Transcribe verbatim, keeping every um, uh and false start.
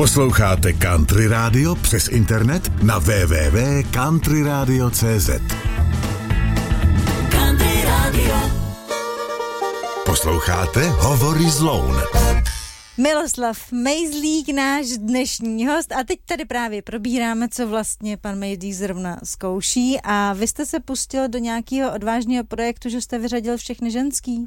Posloucháte Country Radio přes internet na w w w tečka country radio tečka c z. Country Radio. Posloucháte Hovory z Loun. Miloslav Mejzlík, náš dnešní host, a teď tady právě probíráme, co vlastně pan Mejzlík zrovna zkouší, a vy jste se pustil do nějakého odvážného projektu, že jste vyřadil všechny ženský?